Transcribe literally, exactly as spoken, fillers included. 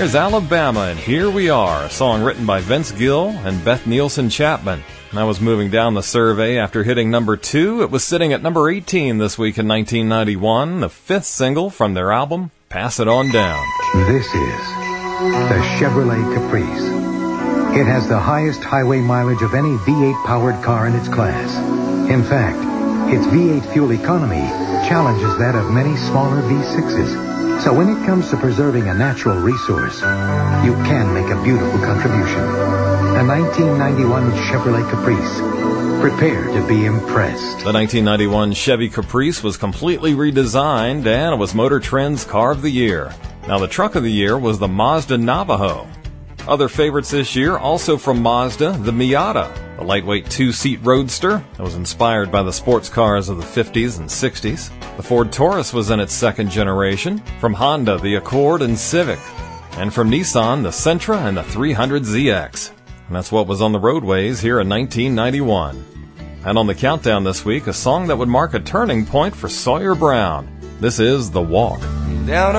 There's Alabama, and Here We Are, a song written by Vince Gill and Beth Nielsen Chapman. That was moving down the survey after hitting number two. It was sitting at number eighteen this week in nineteen ninety-one, the fifth single from their album, Pass It On Down. This is the Chevrolet Caprice. It has the highest highway mileage of any V eight powered car in its class. In fact, its V eight fuel economy challenges that of many smaller V sixes. So when it comes to preserving a natural resource, you can make a beautiful contribution. The nineteen ninety-one Chevrolet Caprice. Prepare to be impressed. The nineteen ninety-one Chevy Caprice was completely redesigned, and it was Motor Trend's Car of the Year. Now, the Truck of the Year was the Mazda Navajo. Other favorites this year, also from Mazda, the Miata, a lightweight two-seat roadster that was inspired by the sports cars of the fifties and sixties. The Ford Taurus was in its second generation. From Honda, the Accord and Civic. And from Nissan, the Sentra and the three hundred Z X. And that's what was on the roadways here in nineteen ninety-one. And on the countdown this week, a song that would mark a turning point for Sawyer Brown. This is The Walk. Down